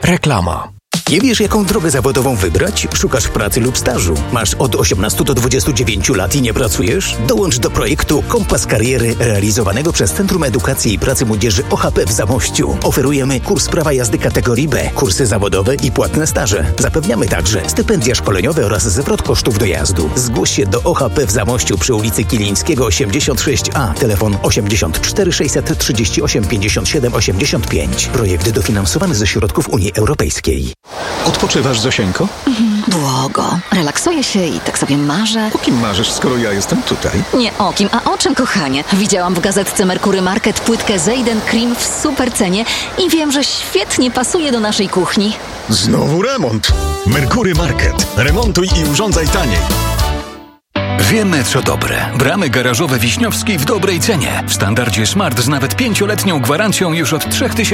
Reklama. Nie wiesz, jaką drogę zawodową wybrać? Szukasz pracy lub stażu? Masz od 18 do 29 lat i nie pracujesz? Dołącz do projektu Kompas Kariery realizowanego przez Centrum Edukacji i Pracy Młodzieży OHP w Zamościu. Oferujemy kurs prawa jazdy kategorii B, kursy zawodowe i płatne staże. Zapewniamy także stypendia szkoleniowe oraz zwrot kosztów dojazdu. Zgłoś się do OHP w Zamościu przy ulicy Kilińskiego 86A. Telefon 84 638 57 85. Projekt dofinansowany ze środków Unii Europejskiej. Odpoczywasz, Zosieńko? Błogo. Relaksuję się i tak sobie marzę. O kim marzysz, skoro ja jestem tutaj? Nie o kim, a o czym, kochanie? Widziałam w gazetce Merkury Market płytkę Zeyden Cream w super cenie i wiem, że świetnie pasuje do naszej kuchni. Znowu remont. Merkury Market. Remontuj i urządzaj taniej. Wiemy, co dobre. Bramy garażowe Wiśniowskiej w dobrej cenie. W standardzie Smart z nawet 5-letnią gwarancją już od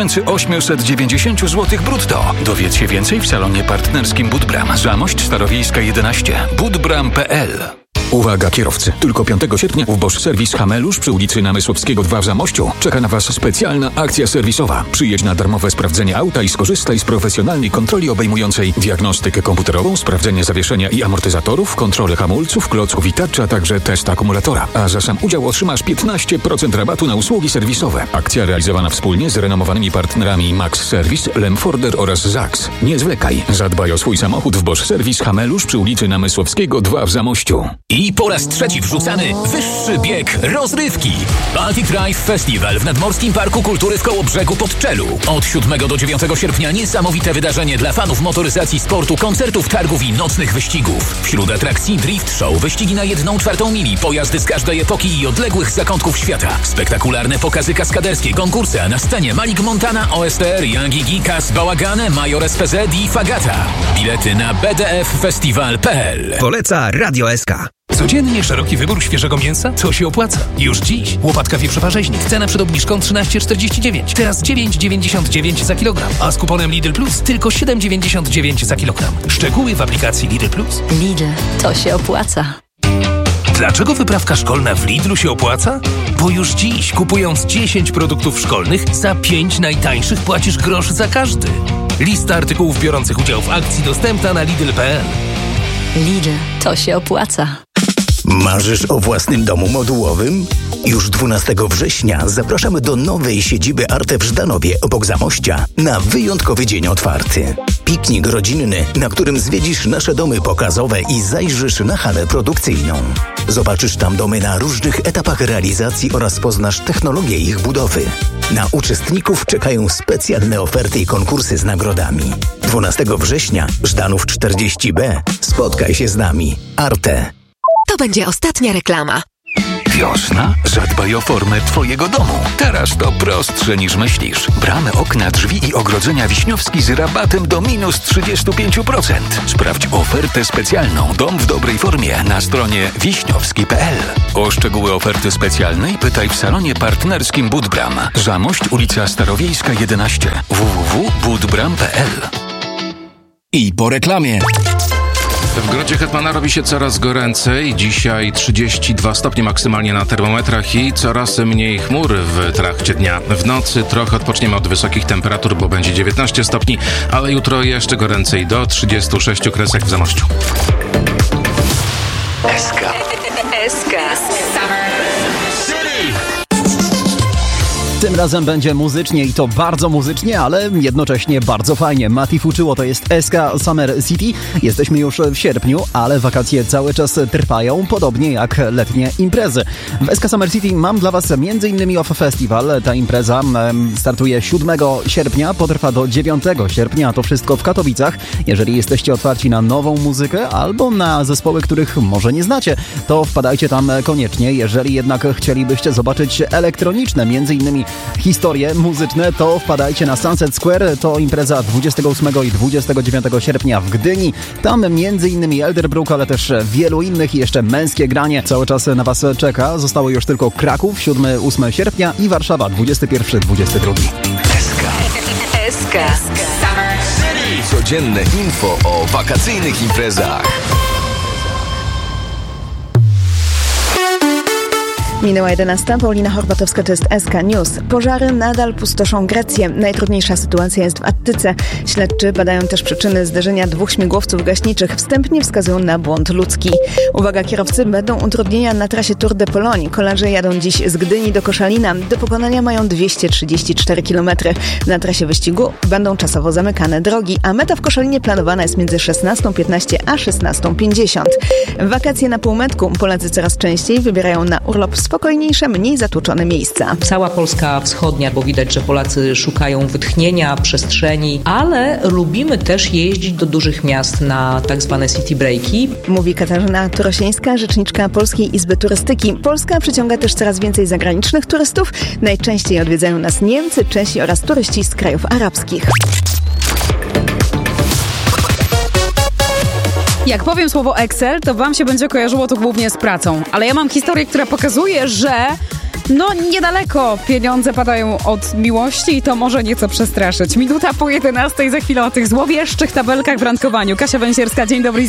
3890 zł brutto. Dowiedz się więcej w salonie partnerskim Budbram. Zamość Starowiejska 11. budbram.pl. Uwaga kierowcy, tylko 5 sierpnia w Bosch Service Hamelusz przy ulicy Namysłowskiego 2 w Zamościu czeka na Was specjalna akcja serwisowa. Przyjedź na darmowe sprawdzenie auta i skorzystaj z profesjonalnej kontroli obejmującej diagnostykę komputerową, sprawdzenie zawieszenia i amortyzatorów, kontrolę hamulców, klocków i tarczy, a także test akumulatora. A za sam udział otrzymasz 15% rabatu na usługi serwisowe. Akcja realizowana wspólnie z renomowanymi partnerami Max Service, Lemforder oraz Zax. Nie zwlekaj, zadbaj o swój samochód w Bosch Service Hamelusz przy ulicy Namysłowskiego 2 w Zamościu. I po raz trzeci wrzucamy wyższy bieg rozrywki. Baltic Drive Festival w Nadmorskim Parku Kultury w Kołobrzegu pod Czelu. Od 7 do 9 sierpnia niesamowite wydarzenie dla fanów motoryzacji, sportu, koncertów, targów i nocnych wyścigów. Wśród atrakcji Drift Show, wyścigi na 1/4 mili, pojazdy z każdej epoki i odległych zakątków świata. Spektakularne pokazy kaskaderskie, konkursy, a na scenie Malik Montana, OSTR, Young Iggy, Kas Bałagane, Major SPZ i Fagata. Bilety na bdffestival.pl. Poleca Radio SK. Codziennie szeroki wybór świeżego mięsa? To się opłaca. Już dziś łopatka wieprzowa-rzeźnik. Cena przed obniżką 13,49. Teraz 9,99 za kilogram. A z kuponem Lidl Plus tylko 7,99 za kilogram. Szczegóły w aplikacji Lidl Plus. Lidl, to się opłaca. Dlaczego wyprawka szkolna w Lidlu się opłaca? Bo już dziś, kupując 10 produktów szkolnych, za 5 najtańszych płacisz grosz za każdy. Lista artykułów biorących udział w akcji dostępna na Lidl.pl. Lidl, to się opłaca. Marzysz o własnym domu modułowym? Już 12 września zapraszamy do nowej siedziby Arte w Żdanowie obok Zamościa na wyjątkowy dzień otwarty. Piknik rodzinny, na którym zwiedzisz nasze domy pokazowe i zajrzysz na halę produkcyjną. Zobaczysz tam domy na różnych etapach realizacji oraz poznasz technologię ich budowy. Na uczestników czekają specjalne oferty i konkursy z nagrodami. 12 września, Żdanów 40B. Spotkaj się z nami. Arte. To będzie ostatnia reklama. Wiosna? Zadbaj o formę Twojego domu. Teraz to prostsze niż myślisz. Bramy, okna, drzwi i ogrodzenia Wiśniowski z rabatem do minus 35%. Sprawdź ofertę specjalną Dom w dobrej formie na stronie wiśniowski.pl. O szczegóły oferty specjalnej pytaj w salonie partnerskim Budbram. Zamość, ulica Starowiejska 11. www.budbram.pl. I po reklamie. W Grodzie Hetmana robi się coraz goręcej. Dzisiaj 32 stopnie maksymalnie na termometrach i coraz mniej chmur w trakcie dnia. W nocy trochę odpoczniemy od wysokich temperatur, bo będzie 19 stopni, ale jutro jeszcze goręcej do 36 kresek w Zamościu. SK. Tym razem będzie muzycznie i to bardzo muzycznie, ale jednocześnie bardzo fajnie. Mati Fuczyło, to jest SK Summer City. Jesteśmy już w sierpniu, ale wakacje cały czas trwają, podobnie jak letnie imprezy. W SK Summer City mam dla Was m.in. Off Festival. Ta impreza startuje 7 sierpnia, potrwa do 9 sierpnia, a to wszystko w Katowicach. Jeżeli jesteście otwarci na nową muzykę albo na zespoły, których może nie znacie, to wpadajcie tam koniecznie. Jeżeli jednak chcielibyście zobaczyć elektroniczne, m.in. historie muzyczne, to wpadajcie na Sunset Square. To impreza 28 i 29 sierpnia w Gdyni. Tam m.in. Elderbrook, ale też wielu innych i jeszcze męskie granie cały czas na Was czeka. Zostało już tylko Kraków 7-8 sierpnia i Warszawa 21-22. SK. Codzienne info o wakacyjnych imprezach. Minęła 11. Paulina Horbatowska, to jest SK News. Pożary nadal pustoszą Grecję. Najtrudniejsza sytuacja jest w Attyce. Śledczy badają też przyczyny zderzenia 2 śmigłowców gaśniczych. Wstępnie wskazują na błąd ludzki. Uwaga, kierowcy, będą utrudnienia na trasie Tour de Pologne. Kolarze jadą dziś z Gdyni do Koszalina. Do pokonania mają 234 km. Na trasie wyścigu będą czasowo zamykane drogi, a meta w Koszalinie planowana jest między 16:15 a 16:50. Wakacje na półmetku. Polacy coraz częściej wybierają na urlop spokojniejsze, mniej zatłoczone miejsca. Cała Polska wschodnia, bo widać, że Polacy szukają wytchnienia, przestrzeni, ale lubimy też jeździć do dużych miast na tak zwane city breaki. Mówi Katarzyna Turosińska, rzeczniczka Polskiej Izby Turystyki. Polska przyciąga też coraz więcej zagranicznych turystów. Najczęściej odwiedzają nas Niemcy, Czesi oraz turyści z krajów arabskich. Jak powiem słowo Excel, to wam się będzie kojarzyło to głównie z pracą. Ale ja mam historię, która pokazuje, że niedaleko pieniądze padają od miłości i to może nieco przestraszyć. 11:01, za chwilę o tych złowieszczych tabelkach w rankowaniu. Kasia Węsierska, dzień dobry.